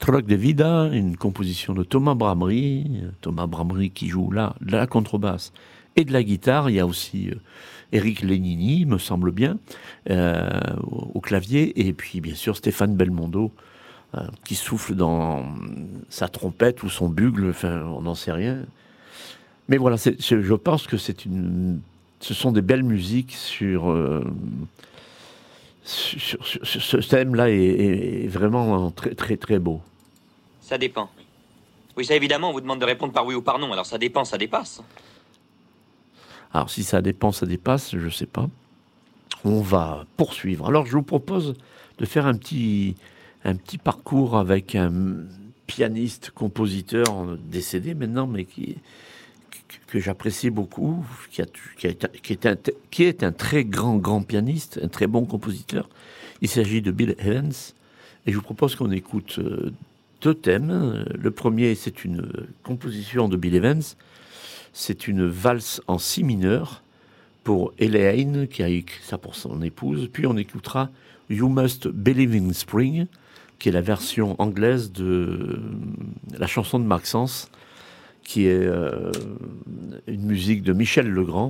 Troc de Vida, une composition de Thomas Bramery qui joue là de la contrebasse et de la guitare. Il y a aussi Eric Lénini, me semble bien, au clavier, et puis bien sûr Stéphane Belmondo qui souffle dans sa trompette ou son bugle, enfin on n'en sait rien. Mais voilà, je pense que ce sont des belles musiques sur ce thème-là est vraiment très très très beau. Ça dépend. Oui, ça évidemment, on vous demande de répondre par oui ou par non. Alors ça dépend, ça dépasse. Alors si ça dépend, ça dépasse, je sais pas. On va poursuivre. Alors je vous propose de faire un petit parcours avec un pianiste, compositeur décédé maintenant, mais que j'apprécie beaucoup, qui est un très grand pianiste, un très bon compositeur. Il s'agit de Bill Evans, et je vous propose qu'on écoute deux thèmes. Le premier, c'est une composition de Bill Evans, c'est une valse en si mineur pour Elaine, qui a écrit ça pour son épouse. Puis on écoutera You Must Believe in Spring, qui est la version anglaise de la chanson de Maxence, qui est une musique de Michel Legrand.